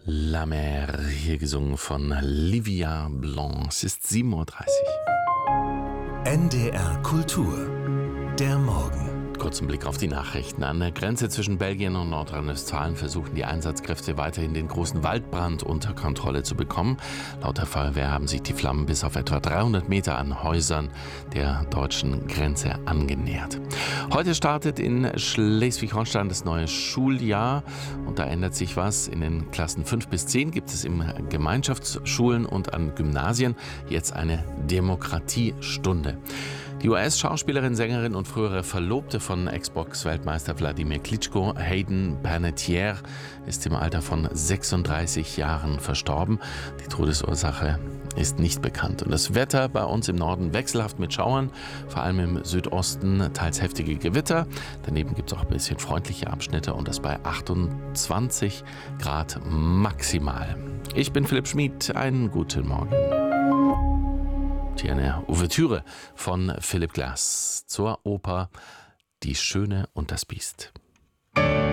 La Mer, hier gesungen von Livia Blanc. Es ist 7:30 Uhr. NDR Kultur. Der Morgen. Kurzen Blick auf die Nachrichten. An der Grenze zwischen Belgien und Nordrhein-Westfalen versuchen die Einsatzkräfte weiterhin den großen Waldbrand unter Kontrolle zu bekommen. Laut der Feuerwehr haben sich die Flammen bis auf etwa 300 Meter an Häusern der deutschen Grenze angenähert. Heute startet in Schleswig-Holstein das neue Schuljahr und da ändert sich was. In den Klassen 5 bis 10 gibt es in Gemeinschaftsschulen und an Gymnasien jetzt eine Demokratiestunde. Die US-Schauspielerin, Sängerin und frühere Verlobte von Xbox-Weltmeister Wladimir Klitschko, Hayden Panettiere, ist im Alter von 36 Jahren verstorben. Die Todesursache ist nicht bekannt. Und das Wetter bei uns im Norden wechselhaft mit Schauern, vor allem im Südosten teils heftige Gewitter. Daneben gibt es auch ein bisschen freundliche Abschnitte und das bei 28 Grad maximal. Ich bin Philipp Schmid, einen guten Morgen. Hier eine Ouvertüre von Philip Glass zur Oper Die Schöne und das Biest.